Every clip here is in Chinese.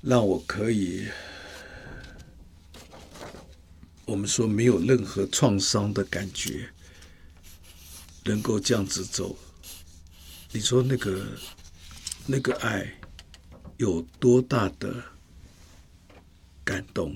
让我可以，我们说没有任何创伤的感觉，能够这样子走。你说那个爱有多大的感动？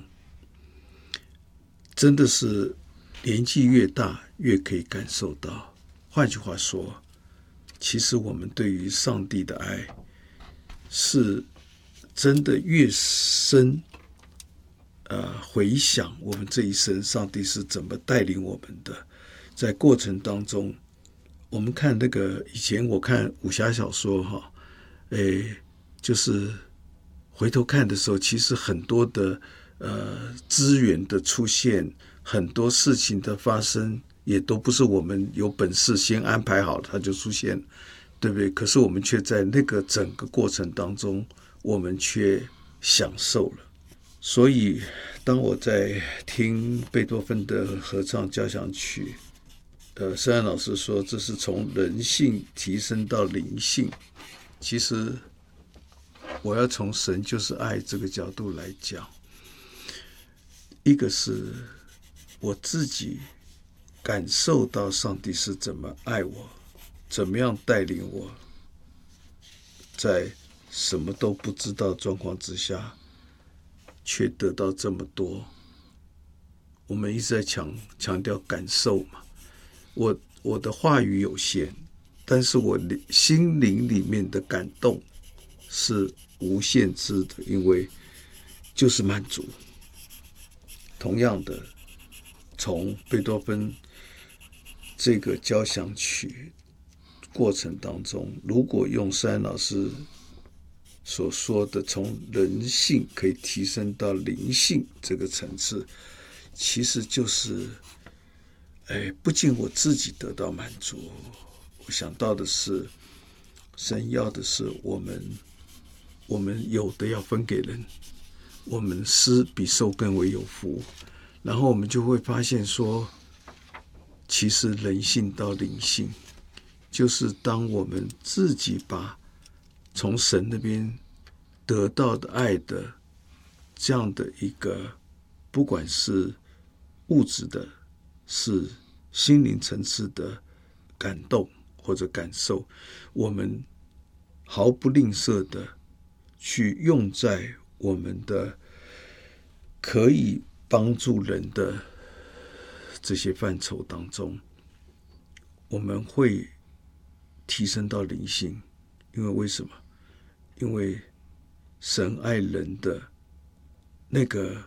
真的是年纪越大越可以感受到。换句话说，其实我们对于上帝的爱是真的越深，回想我们这一生上帝是怎么带领我们的，在过程当中，我们看那个以前我看武侠小说哈，就是回头看的时候，其实很多的资源的出现，很多事情的发生，也都不是我们有本事先安排好它就出现，对不对？可是我们却在那个整个过程当中，我们却享受了。所以，当我在听贝多芬的合唱交响曲，圣安老师说这是从人性提升到灵性。其实，我要从神就是爱这个角度来讲，一个是我自己感受到上帝是怎么爱我，怎么样带领我，在什么都不知道状况之下，却得到这么多。我们一直在强调感受嘛，我的话语有限，但是我心灵里面的感动是无限制的，因为就是满足。同样的，从贝多芬这个交响曲过程当中，如果用山安老师所说的从人性可以提升到灵性这个层次，其实就是不仅我自己得到满足，我想到的是神要的是我们有的要分给人，我们施比受更为有福。然后我们就会发现说，其实人性到灵性，就是当我们自己把从神那边得到的爱的这样的一个，不管是物质的，是心灵层次的感动或者感受，我们毫不吝啬的去用在我们的可以帮助人的这些范畴当中，我们会提升到灵性。因为为什么？因为神爱人的那个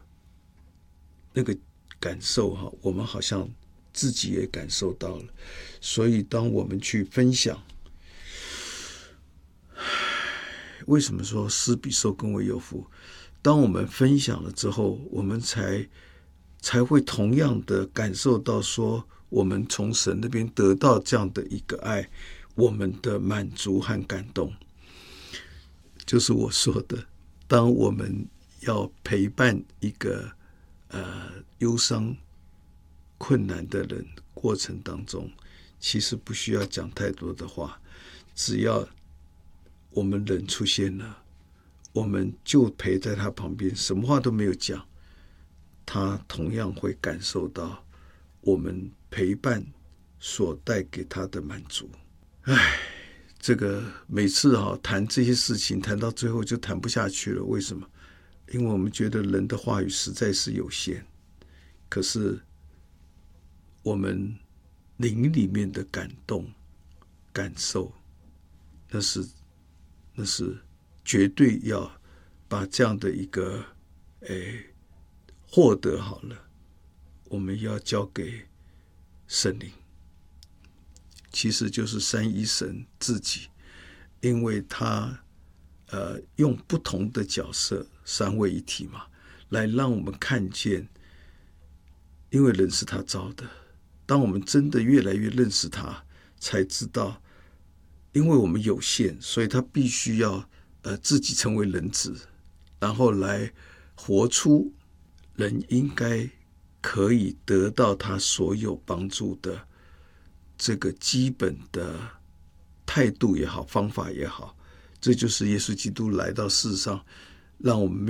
感受哈，我们好像自己也感受到了。所以当我们去分享，为什么说施比受更为有福？当我们分享了之后，我们才会同样的感受到说，我们从神那边得到这样的一个爱，我们的满足和感动。就是我说的，当我们要陪伴一个忧伤困难的人过程当中，其实不需要讲太多的话，只要我们人出现了，我们就陪在他旁边，什么话都没有讲，他同样会感受到我们陪伴所带给他的满足。这个每次谈这些事情，谈到最后就谈不下去了。为什么？因为我们觉得人的话语实在是有限，可是我们灵里面的感动、感受，那是绝对要把这样的一个获得好了，我们要交给圣灵，其实就是三一神自己，因为他用不同的角色，三位一体嘛，来让我们看见，因为人是他造的。当我们真的越来越认识他，才知道，因为我们有限，所以他必须要自己成为人子，然后来活出人应该可以得到他所有帮助的这个基本的态度也好，方法也好。这就是耶稣基督来到世上，让我们